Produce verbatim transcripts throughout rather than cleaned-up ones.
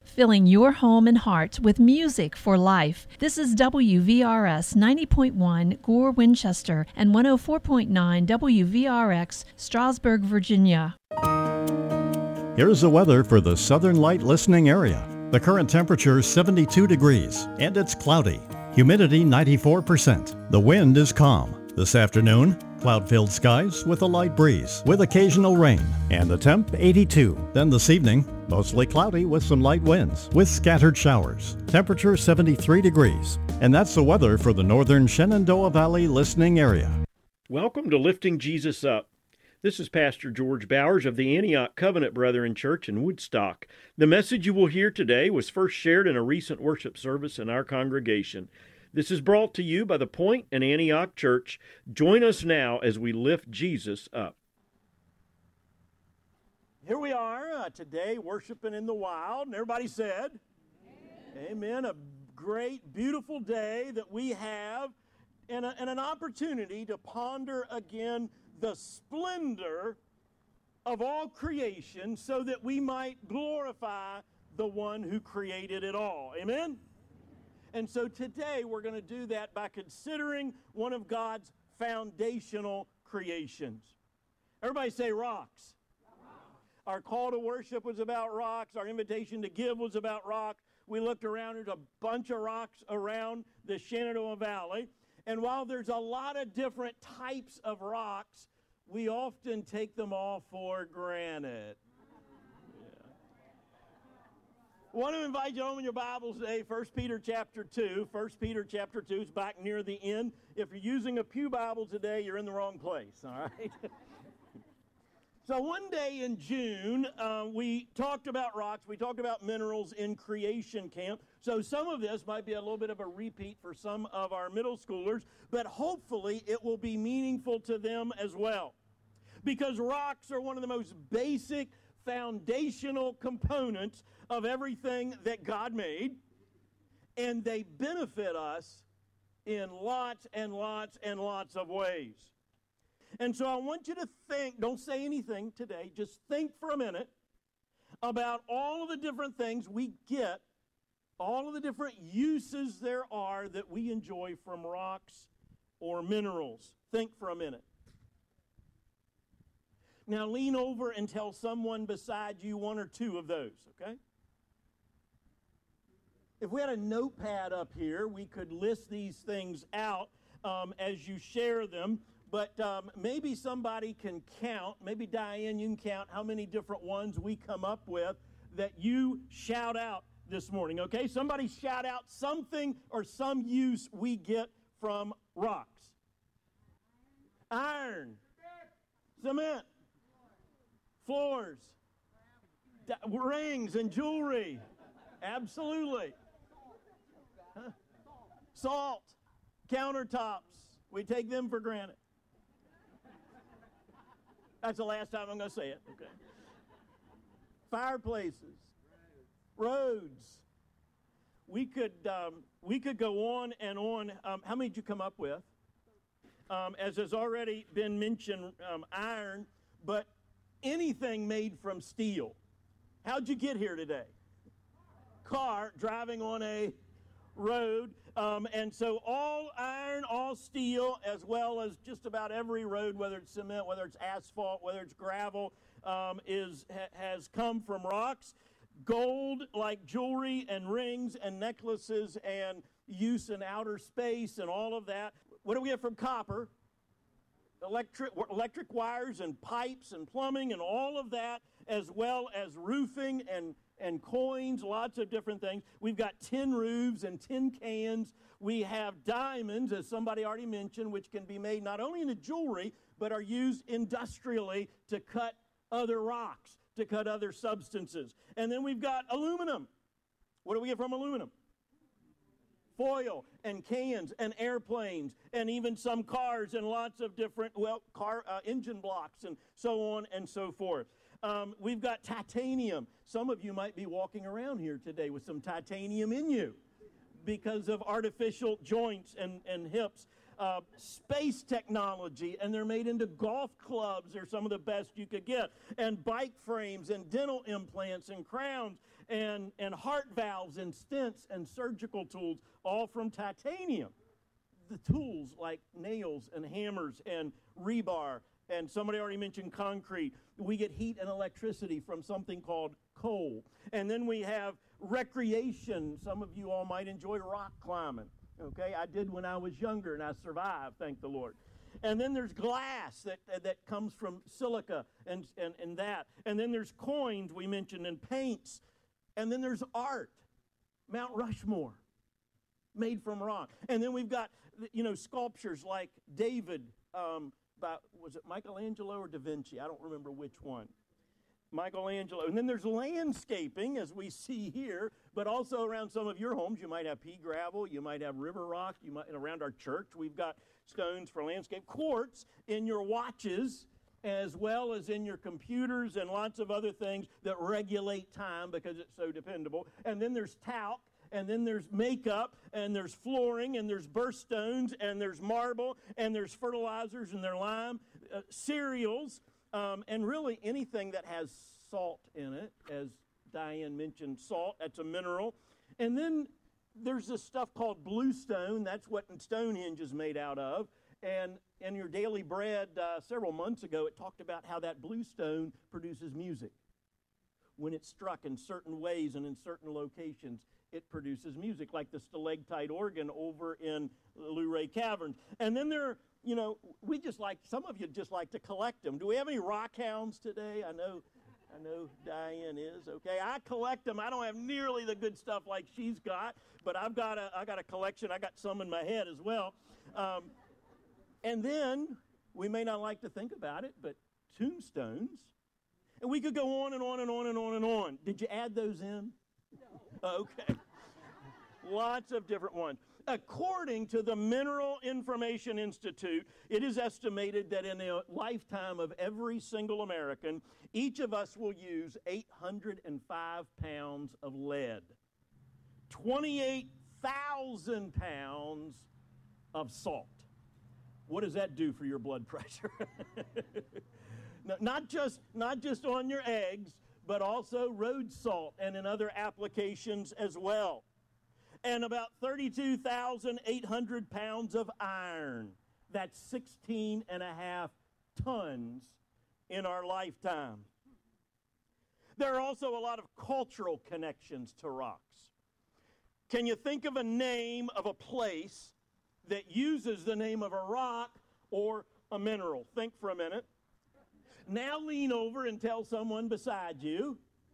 filling your home and heart with music for life. This is W V R S ninety point one Gore, Winchester, and one oh four point nine W V R X, Strasburg, Virginia. Here's the weather for the Southern Light listening area. The current temperature is seventy-two degrees, and it's cloudy. Humidity ninety-four percent. The wind is calm. This afternoon, cloud-filled skies with a light breeze, with occasional rain, and the temp eighty-two. Then this evening, mostly cloudy with some light winds, with scattered showers. Temperature seventy-three degrees. And that's the weather for the northern Shenandoah Valley listening area. Welcome to Lifting Jesus Up. This is Pastor George Bowers of the Antioch Covenant Brethren Church in Woodstock. The message you will hear today was first shared in a recent worship service in our congregation. This is brought to you by the Point and Antioch Church. Join us now as we lift Jesus up. Here we are uh, today worshiping in the wild, and everybody said, Amen. Amen. A great, beautiful day that we have, and, a, and an opportunity to ponder again the splendor of all creation so that we might glorify the one who created it all. Amen? And so today we're going to do that by considering one of God's foundational creations. Everybody say rocks. Our call to worship was about rocks. Our invitation to give was about rocks. We looked around, there's a bunch of rocks around the Shenandoah Valley. And while there's a lot of different types of rocks, we often take them all for granted. I want to invite you home in your Bibles today, First Peter chapter two. First Peter chapter two is back near the end. If you're using a pew Bible today, you're in the wrong place, all right? So one day in June, uh, we talked about rocks. We talked about minerals in creation camp. So some of this might be a little bit of a repeat for some of our middle schoolers, but hopefully it will be meaningful to them as well. Because rocks are one of the most basic foundational components of everything that God made, and they benefit us in lots and lots and lots of ways. And so I want you to think, don't say anything today, just think for a minute about all of the different things we get, all of the different uses there are that we enjoy from rocks or minerals. Think for a minute. Now lean over and tell someone beside you one or two of those, okay? If we had a notepad up here, we could list these things out um, as you share them, but um, maybe somebody can count, maybe Diane, you can count how many different ones we come up with that you shout out this morning, okay? Somebody shout out something or some use we get from rocks. Iron, cement, floors, d- rings and jewelry, absolutely. Huh? Salt, countertops, we take them for granted. That's the last time I'm going to say it. Okay. Fireplaces, roads. We could um, we could go on and on. Um, how many did you come up with? Um, as has already been mentioned, um, iron, but anything made from steel. How'd you get here today? Car, driving on a road. Um, and so all iron, all steel, as well as just about every road, whether it's cement, whether it's asphalt, whether it's gravel, um, is ha- has come from rocks. Gold, like jewelry and rings and necklaces and use in outer space and all of that. What do we get from copper? Electric, electric wires and pipes and plumbing and all of that, as well as roofing and, and coins, lots of different things. We've got tin roofs and tin cans. We have diamonds, as somebody already mentioned, which can be made not only into jewelry, but are used industrially to cut other rocks, to cut other substances. And then we've got aluminum. What do we get from aluminum? Foil and cans and airplanes and even some cars and lots of different, well, car uh, engine blocks and so on and so forth. Um, we've got titanium. Some of you might be walking around here today with some titanium in you because of artificial joints and, and hips. uh, space technology, and they're made into golf clubs. They're some of the best you could get. And bike frames and dental implants and crowns and, and heart valves and stents and surgical tools, all from titanium. The tools like nails and hammers and rebar, and somebody already mentioned concrete. We get heat and electricity from something called coal. And then we have recreation. Some of you all might enjoy rock climbing. Okay, I did when I was younger, and I survived, thank the Lord. And then there's glass that that comes from silica and, and, and that. And then there's coins we mentioned and paints. And then there's art, Mount Rushmore, made from rock. And then we've got, you know, sculptures like David, um, by, was it Michelangelo or Da Vinci? I don't remember which one. Michelangelo. And then there's landscaping, as we see here, but also around some of your homes. You might have pea gravel, you might have river rock, you might, around our church, we've got stones for landscape. Quartz in your watches, as well as in your computers and lots of other things that regulate time because it's so dependable. And then there's talc, and then there's makeup, and there's flooring, and there's birthstones, and there's marble, and there's fertilizers, and there's lime, uh, cereals, Um, and really anything that has salt in it, as Diane mentioned, salt, that's a mineral. And then there's this stuff called bluestone. That's what Stonehenge is made out of. And in your daily bread uh, several months ago, it talked about how that bluestone produces music. When it's struck in certain ways and in certain locations, it produces music, like the stalactite organ over in Luray Caverns. And then there are, you know, we just like, some of you just like to collect them. Do we have any rock hounds today? I know, I know Diane is, okay. I collect them. I don't have nearly the good stuff like she's got, but I've got a, I got a collection. I got some in my head as well. Um, and then, we may not like to think about it, but tombstones. And we could go on and on and on and on and on. Did you add those in? No. Okay. Lots of different ones. According to the Mineral Information Institute, it is estimated that in the lifetime of every single American, each of us will use eight hundred five pounds of lead, twenty-eight thousand pounds of salt. What does that do for your blood pressure? No, not just, not just on your eggs, but also road salt and in other applications as well. And about thirty-two thousand eight hundred pounds of iron. That's sixteen and a half tons in our lifetime. There are also a lot of cultural connections to rocks. Can you think of a name of a place that uses the name of a rock or a mineral? Think for a minute. Now lean over and tell someone beside you.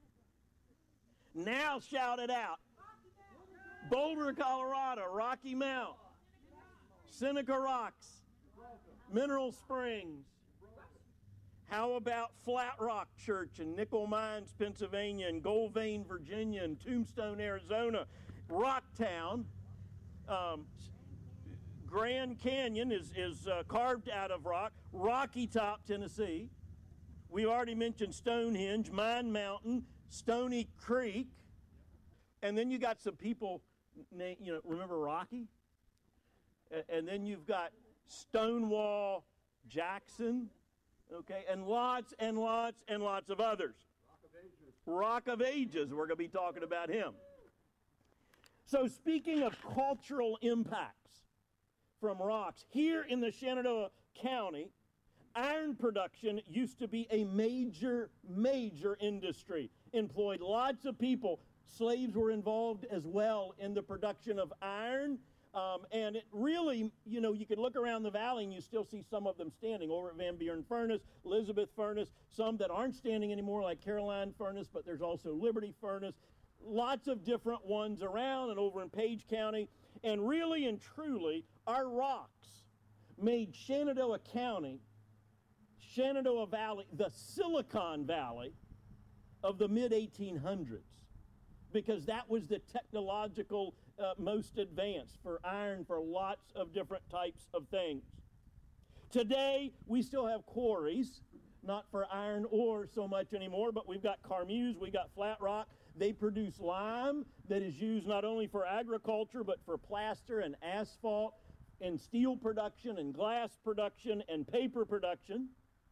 Now shout it out. Boulder, Colorado, Rocky Mount, Seneca Rocks, Mineral Springs. How about Flat Rock Church in Nickel Mines, Pennsylvania, and Gold Vein, Virginia, and Tombstone, Arizona, Rocktown. Um, Grand Canyon is, is uh, carved out of rock. Rocky Top, Tennessee. We already mentioned Stonehenge, Mine Mountain, Stony Creek. And then you got some people, you know, remember Rocky? And then you've got Stonewall Jackson, okay, and lots and lots and lots of others. Rock of Ages. Rock of Ages, we're going to be talking about him. So speaking of cultural impacts from rocks, here in the Shenandoah County, iron production used to be a major, major industry. Employed lots of people. Slaves were involved as well in the production of iron. Um, and it really, you know, you could look around the valley and you still see some of them standing over at Van Buren Furnace, Elizabeth Furnace, some that aren't standing anymore like Caroline Furnace, but there's also Liberty Furnace. Lots of different ones around and over in Page County. And really and truly, our rocks made Shenandoah County, Shenandoah Valley, the Silicon Valley of the mid eighteen hundreds. Because that was the technological uh, most advanced for iron, for lots of different types of things. Today, we still have quarries, not for iron ore so much anymore, but we've got Carmeuse, we've got Flat Rock. They produce lime that is used not only for agriculture, but for plaster and asphalt. in steel production and glass production and paper production.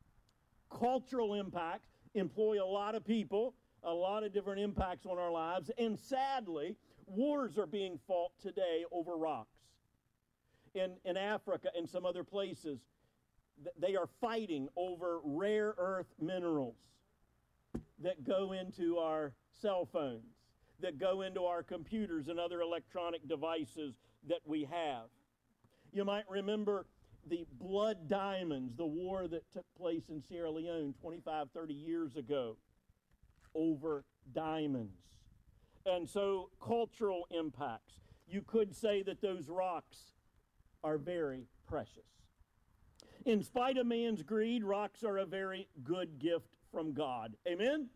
Cultural impacts employ a lot of people, a lot of different impacts on our lives, and sadly, wars are being fought today over rocks. In, in Africa and some other places, th- they are fighting over rare earth minerals that go into our cell phones, that go into our computers and other electronic devices that we have. You might remember the blood diamonds, the war that took place in Sierra Leone twenty-five, thirty years ago over diamonds. And so cultural impacts. You could say that those rocks are very precious. In spite of man's greed, rocks are a very good gift from God. Amen?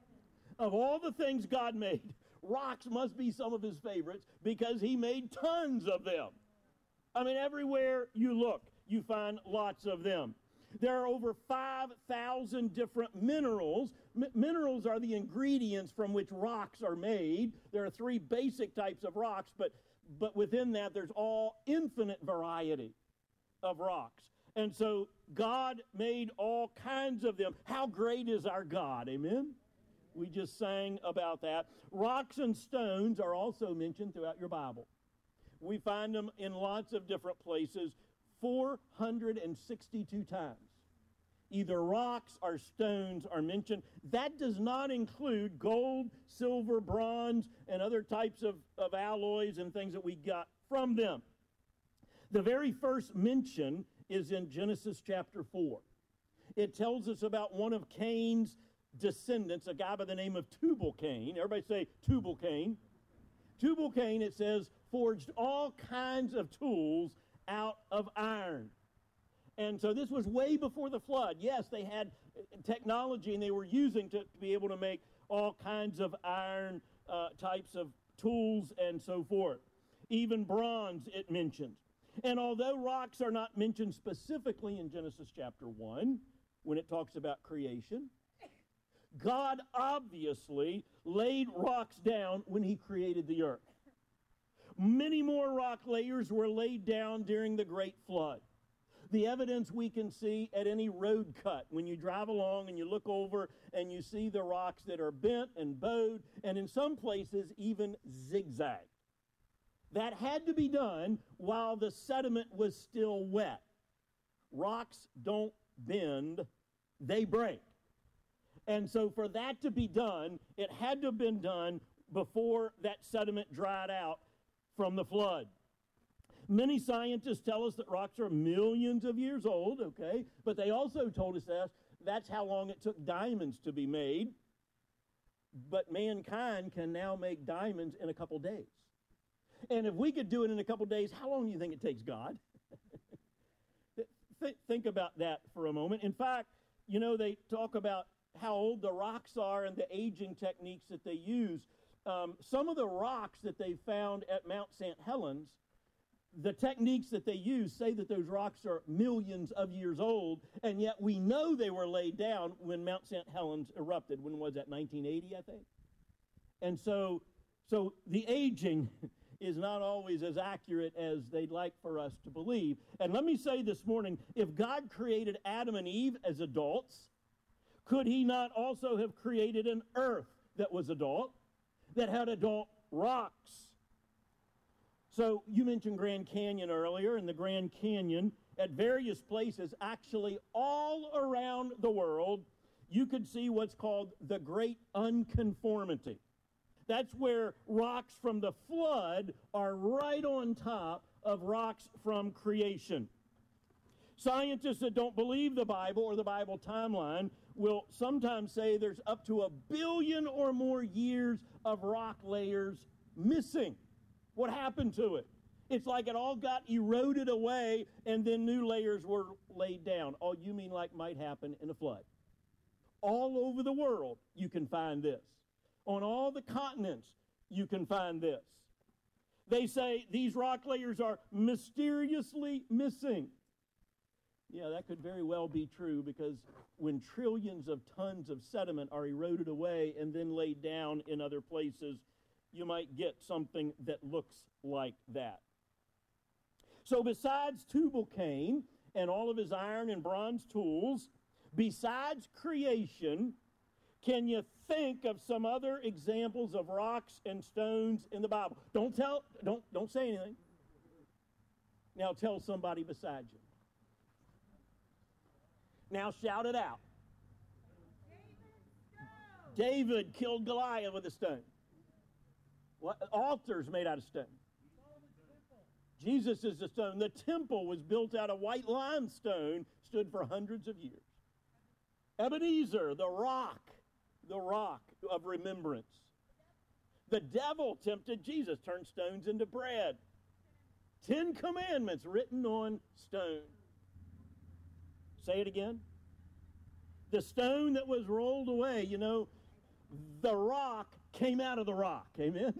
Of all the things God made, rocks must be some of his favorites because he made tons of them. I mean, everywhere you look, you find lots of them. There are over five thousand different minerals. M- minerals are the ingredients from which rocks are made. There are three basic types of rocks, but, but within that, there's all infinite variety of rocks. And so God made all kinds of them. How great is our God? Amen? We just sang about that. Rocks and stones are also mentioned throughout your Bible. We find them in lots of different places, four hundred sixty-two times. Either rocks or stones are mentioned. That does not include gold, silver, bronze, and other types of, of alloys and things that we got from them. The very first mention is in Genesis chapter four. It tells us about one of Cain's descendants, a guy by the name of Tubal-Cain. Everybody say Tubal-Cain. Tubal-Cain, it says, forged all kinds of tools out of iron. And so this was way before the flood. Yes, they had technology and they were using to, to be able to make all kinds of iron uh, types of tools and so forth. Even bronze it mentions. And although rocks are not mentioned specifically in Genesis chapter one, when it talks about creation, God obviously laid rocks down when he created the earth. Many more rock layers were laid down during the Great Flood. The evidence we can see at any road cut, when you drive along and you look over and you see the rocks that are bent and bowed, and in some places even zigzag. That had to be done while the sediment was still wet. Rocks don't bend, they break. And so for that to be done, it had to have been done before that sediment dried out from the flood. Many scientists tell us that rocks are millions of years old, okay? But they also told us that that's how long it took diamonds to be made. But mankind can now make diamonds in a couple days. And if we could do it in a couple days, how long do you think it takes God? Th- think about that for a moment. In fact, you know, they talk about how old the rocks are and the aging techniques that they use. Um, some of the rocks that they found at Mount Saint Helens, the techniques that they use say that those rocks are millions of years old, and yet we know they were laid down when Mount Saint Helens erupted. When was that, nineteen eighty, I think? And so, so the aging is not always as accurate as they'd like for us to believe. And let me say this morning, if God created Adam and Eve as adults, could he not also have created an earth that was adult, that had adult rocks? So you mentioned Grand Canyon earlier, and the Grand Canyon at various places, actually all around the world, you could see what's called the Great Unconformity. That's where rocks from the flood are right on top of rocks from creation. Scientists that don't believe the Bible or the Bible timeline will sometimes say there's up to a billion or more years of rock layers missing. What happened to it? It's like it all got eroded away and then new layers were laid down. Oh, you mean like might happen in a flood? All over the world you can find this. On all the continents you can find this. They say these rock layers are mysteriously missing. Yeah, that could very well be true, because when trillions of tons of sediment are eroded away and then laid down in other places, you might get something that looks like that. So besides Tubal-Cain and all of his iron and bronze tools, besides creation, can you think of some other examples of rocks and stones in the Bible? Don't tell, don't, don't say anything. Now tell somebody beside you. Now shout it out. David killed Goliath with a stone. What? Altars made out of stone. Jesus is the stone. The temple was built out of white limestone, stood for hundreds of years. Ebenezer, the rock, the rock of remembrance. The devil tempted Jesus, turned stones into bread. Ten Commandments written on stone. Say it again. The stone that was rolled away, you know, the rock came out of the rock. Amen?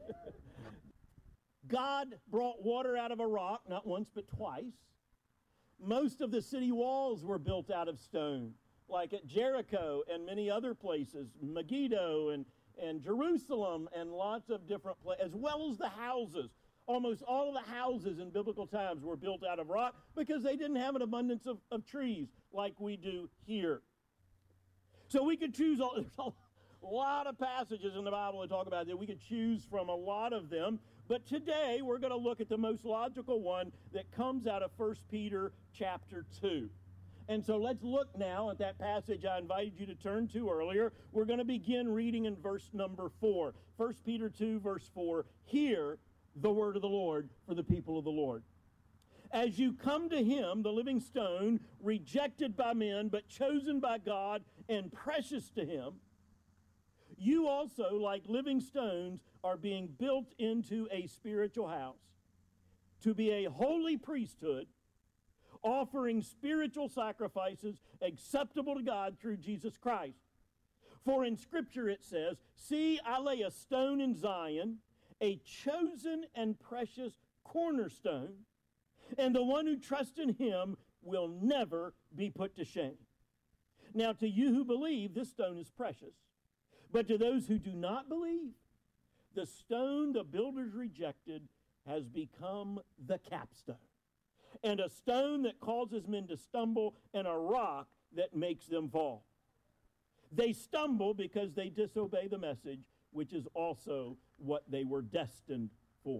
God brought water out of a rock, not once but twice. Most of the city walls were built out of stone, like at Jericho and many other places, Megiddo and, and Jerusalem and lots of different places, as well as the houses. Almost all of the houses in biblical times were built out of rock because they didn't have an abundance of, of trees like we do here. So we could choose, all, there's a lot of passages in the Bible that talk about that. We could choose from a lot of them. But today we're going to look at the most logical one that comes out of First Peter chapter two. And so let's look now at that passage I invited you to turn to earlier. We're going to begin reading in verse number four. First Peter two, verse four. Hear the word of the Lord for the people of the Lord. As you come to him, the living stone, rejected by men, but chosen by God and precious to him, you also, like living stones, are being built into a spiritual house to be a holy priesthood, offering spiritual sacrifices acceptable to God through Jesus Christ. For in Scripture it says, "See, I lay a stone in Zion, a chosen and precious cornerstone, and the one who trusts in him will never be put to shame." Now to you who believe, this stone is precious. But to those who do not believe, the stone the builders rejected has become the capstone, and a stone that causes men to stumble, and a rock that makes them fall. They stumble because they disobey the message, which is also what they were destined for.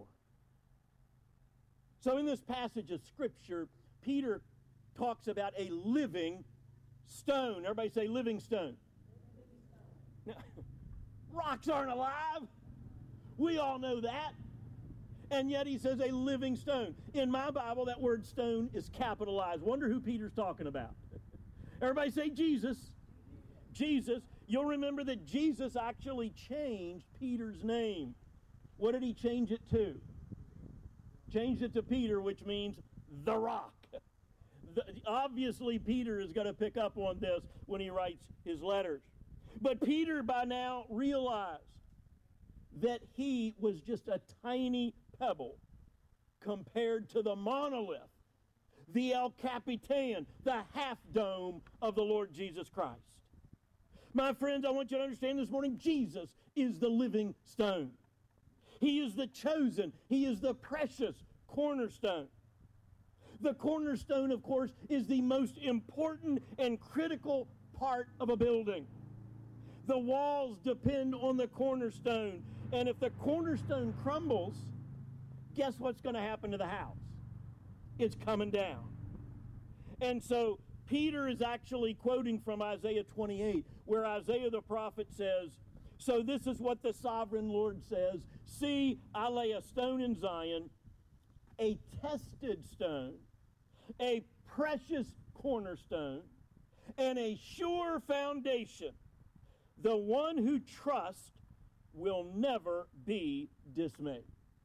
So in this passage of Scripture, Peter talks about a living stone. Everybody say living stone. Now, rocks aren't alive. We all know that. And yet he says a living stone. In my Bible, that word stone is capitalized. Wonder who Peter's talking about. Everybody say Jesus. Jesus. You'll remember that Jesus actually changed Peter's name. What did he change it to? Changed it to Peter, which means the rock. The, obviously, Peter is going to pick up on this when he writes his letters. But Peter by now realized that he was just a tiny pebble compared to the monolith, the El Capitan, the half dome of the Lord Jesus Christ. My friends, I want you to understand this morning, Jesus is the living stone. He is the chosen. He is the precious cornerstone. The cornerstone, of course, is the most important and critical part of a building. The walls depend on the cornerstone. And if the cornerstone crumbles, guess what's going to happen to the house? It's coming down. And so Peter is actually quoting from Isaiah twenty-eight, where Isaiah the prophet says, "So this is what the sovereign Lord says, see, I lay a stone in Zion, a tested stone, a precious cornerstone, and a sure foundation. The one who trusts will never be dismayed."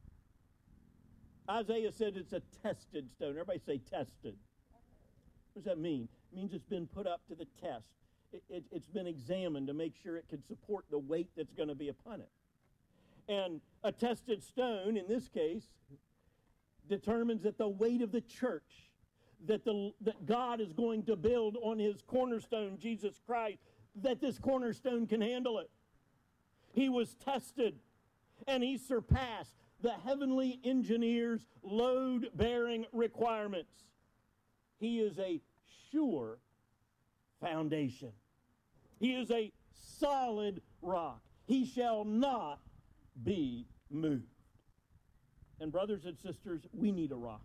Isaiah said it's a tested stone. Everybody say tested. What does that mean? It means it's been put up to the test. It, it, it's been examined to make sure it can support the weight that's going to be upon it. And a tested stone, in this case, determines that the weight of the church, that, the, that God is going to build on his cornerstone, Jesus Christ, that this cornerstone can handle it. He was tested, and he surpassed the heavenly engineer's load-bearing requirements. He is a sure foundation. He is a solid rock. He shall not be moved. And brothers and sisters, we need a rock.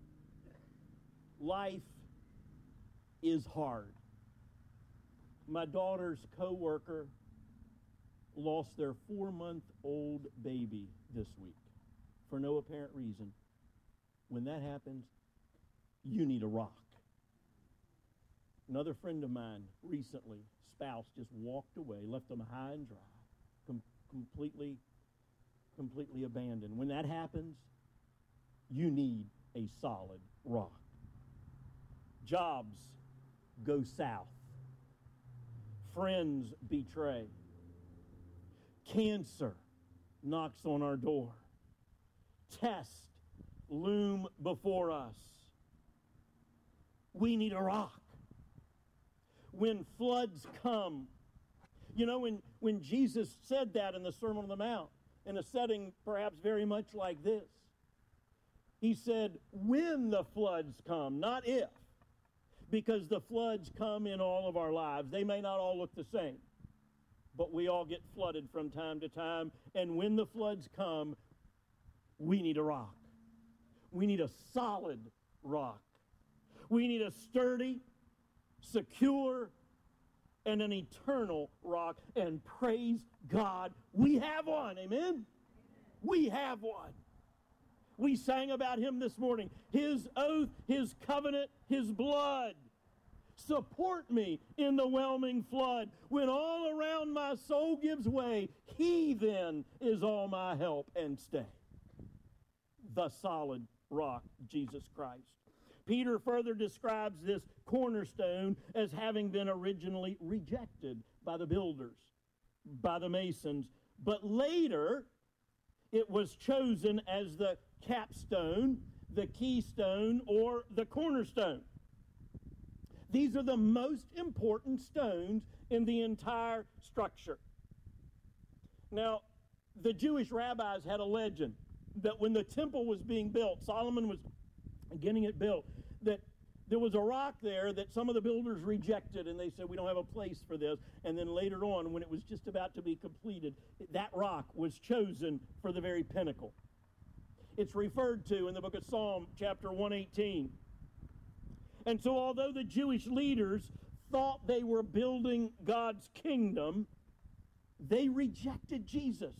Life is hard. My daughter's co-worker lost their four-month-old baby this week for no apparent reason. When that happens, you need a rock. Another friend of mine recently, spouse, just walked away, left them high and dry, com- completely, completely abandoned. When that happens, you need a solid rock. Jobs go south. Friends betray. Cancer knocks on our door. Tests loom before us. We need a rock. When floods come, you know, when, when Jesus said that in the Sermon on the Mount, in a setting perhaps very much like this, he said, when the floods come, not if, because the floods come in all of our lives. They may not all look the same, but we all get flooded from time to time, and when the floods come, we need a rock. We need a solid rock. We need a sturdy, secure, and an eternal rock. And praise God, we have one. Amen? We have one. We sang about him this morning. His oath, his covenant, his blood. Support me in the whelming flood. When all around my soul gives way, he then is all my help and stay. The solid rock, Jesus Christ. Peter further describes this cornerstone as having been originally rejected by the builders, by the masons, but later it was chosen as the capstone, the keystone, or the cornerstone. These are the most important stones in the entire structure. Now, the Jewish rabbis had a legend that when the temple was being built, Solomon was getting it built, that there was a rock there that some of the builders rejected, and they said, we don't have a place for this. And then later on, when it was just about to be completed, that rock was chosen for the very pinnacle. It's referred to in the book of Psalm, chapter one eighteen. And so although the Jewish leaders thought they were building God's kingdom, they rejected Jesus.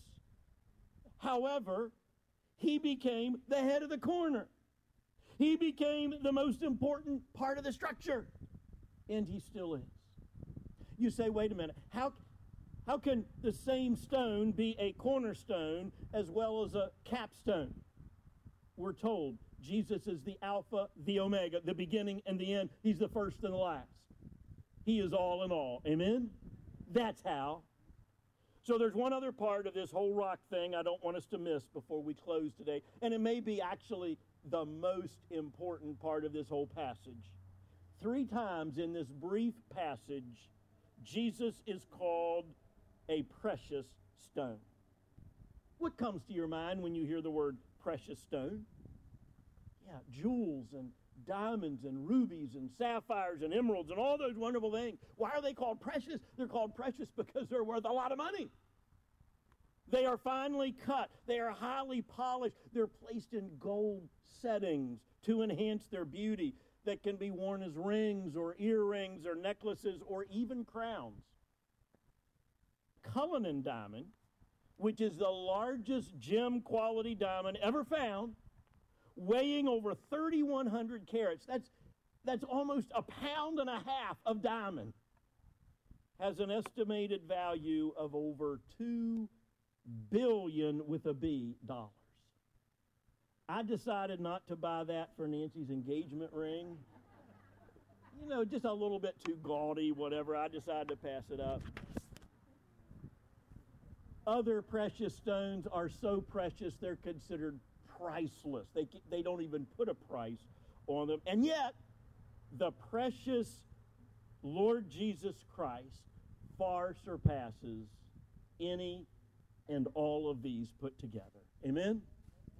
However, he became the head of the corner. He became the most important part of the structure, and he still is. You say, wait a minute, how, how can the same stone be a cornerstone as well as a capstone? We're told Jesus is the Alpha, the Omega, the beginning and the end. He's the first and the last. He is all in all. Amen? That's how. So there's one other part of this whole rock thing I don't want us to miss before we close today, and it may be actually the most important part of this whole passage. Three times in this brief passage, Jesus is called a precious stone. What comes to your mind when you hear the word precious stone? Yeah, jewels and diamonds and rubies and sapphires and emeralds and all those wonderful things. Why are they called precious? They're called precious because they're worth a lot of money. They are finely cut. They are highly polished. They're placed in gold settings to enhance their beauty that can be worn as rings or earrings or necklaces or even crowns. Cullinan diamond, which is the largest gem quality diamond ever found, weighing over thirty-one hundred carats. That's, that's almost a pound and a half of diamond. Has an estimated value of over two billion with a B dollars. I decided not to buy that for Nancy's engagement ring. You know, just a little bit too gaudy, whatever. I decided to pass it up. Other precious stones are so precious they're considered priceless. They, they don't even put a price on them. And yet, the precious Lord Jesus Christ far surpasses any and all of these put together. Amen?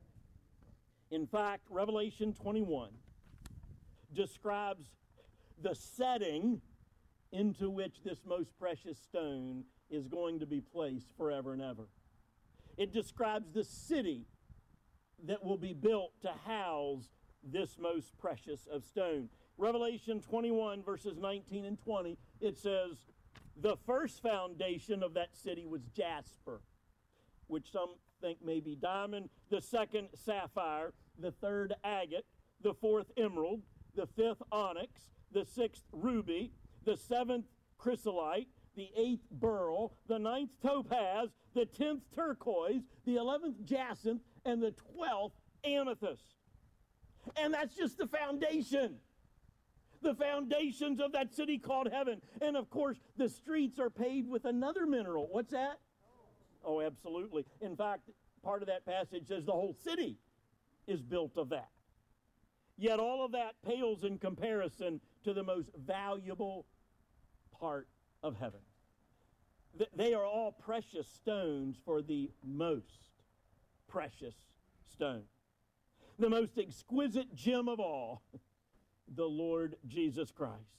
In fact, Revelation twenty-one describes the setting into which this most precious stone is going to be placed forever and ever. It describes the city that will be built to house this most precious of stone. Revelation twenty-one, verses nineteen and twenty, it says, the first foundation of that city was jasper, which some think may be diamond, the second sapphire, the third agate, the fourth emerald, the fifth onyx, the sixth ruby, the seventh chrysolite, the eighth beryl, the ninth topaz, the tenth turquoise, the eleventh jacinth, and the twelfth amethyst. And that's just the foundation. The foundations of that city called heaven. And of course, the streets are paved with another mineral. What's that? Oh, absolutely. In fact, part of that passage says the whole city is built of that. Yet all of that pales in comparison to the most valuable part of heaven. They are all precious stones for the most precious stone. The most exquisite gem of all, the Lord Jesus Christ.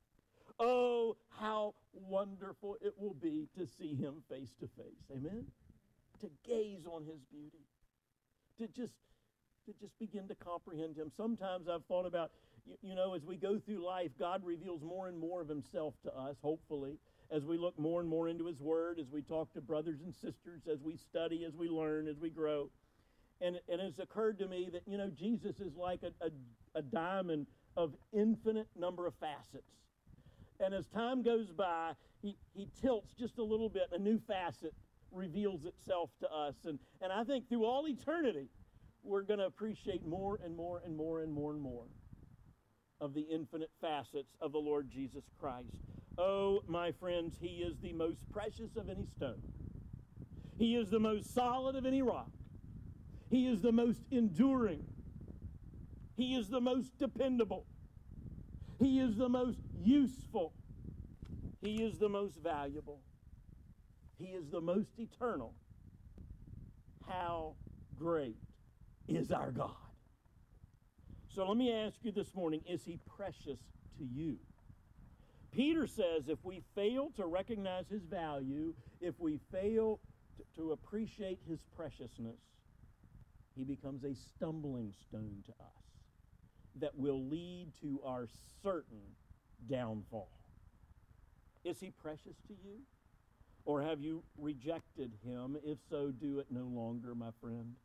Oh, how wonderful it will be to see him face to face. Amen? To gaze on his beauty. To just, to just begin to comprehend him. Sometimes I've thought about, you, you know, as we go through life, God reveals more and more of himself to us, hopefully, as we look more and more into his word, as we talk to brothers and sisters, as we study, as we learn, as we grow. And, and it's occurred to me that, you know, Jesus is like a, a, a diamond of infinite number of facets. And as time goes by, he, he tilts just a little bit, a new facet reveals itself to us. And, and I think through all eternity, we're going to appreciate more and more and more and more and more of the infinite facets of the Lord Jesus Christ. Oh, my friends, he is the most precious of any stone. He is the most solid of any rock. He is the most enduring. He is the most dependable. He is the most useful. He is the most valuable. He is the most eternal. How great is our God? So let me ask you this morning, is he precious to you? Peter says if we fail to recognize his value, if we fail to, to appreciate his preciousness, he becomes a stumbling stone to us that will lead to our certain downfall. Is he precious to you? Or have you rejected him? If so, do it no longer, my friend.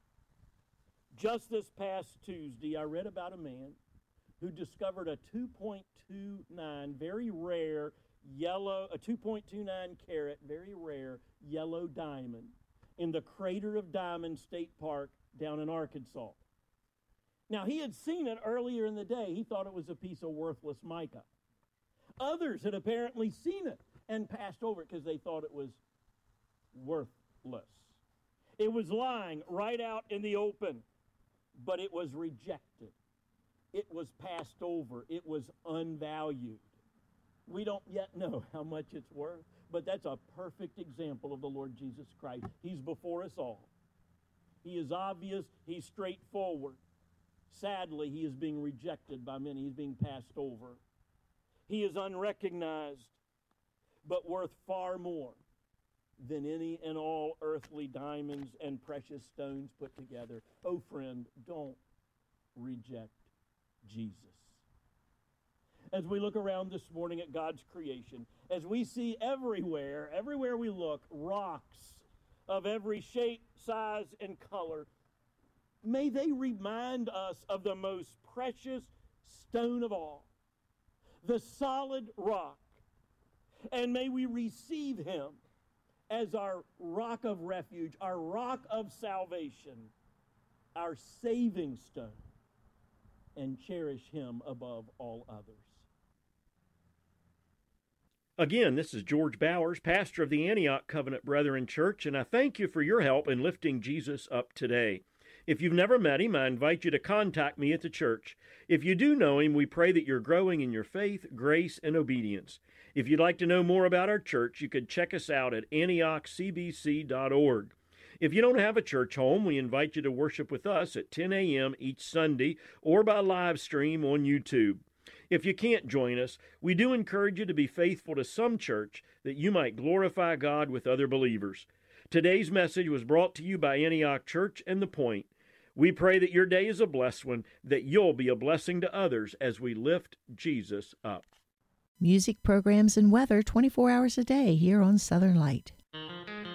Just this past Tuesday, I read about a man who discovered a two point two nine, very rare yellow, a two point two nine carat, very rare yellow diamond in the Crater of Diamond State Park down in Arkansas. Now, he had seen it earlier in the day. He thought it was a piece of worthless mica. Others had apparently seen it and passed over it because they thought it was worthless. It was lying right out in the open, but it was rejected. It was passed over. It was unvalued. We don't yet know how much it's worth, but that's a perfect example of the Lord Jesus Christ. He's before us all. He is obvious. He's straightforward. Sadly, he is being rejected by many. He's being passed over. He is unrecognized, but worth far more than any and all earthly diamonds and precious stones put together. Oh, friend, don't reject Jesus. As we look around this morning at God's creation, as we see everywhere, everywhere we look, rocks of every shape, size, and color, may they remind us of the most precious stone of all, the solid rock. And may we receive him as our rock of refuge, our rock of salvation, our saving stone, and cherish him above all others. Again, this is George Bowers, pastor of the Antioch Covenant Brethren Church, and I thank you for your help in lifting Jesus up today. If you've never met him, I invite you to contact me at the church. If you do know him, we pray that you're growing in your faith, grace, and obedience. If you'd like to know more about our church, you could check us out at antioch c b c dot org. If you don't have a church home, we invite you to worship with us at ten a.m. each Sunday or by live stream on YouTube. If you can't join us, we do encourage you to be faithful to some church that you might glorify God with other believers. Today's message was brought to you by Antioch Church and The Point. We pray that your day is a blessed one, that you'll be a blessing to others as we lift Jesus up. Music programs and weather twenty-four hours a day here on Southern Light.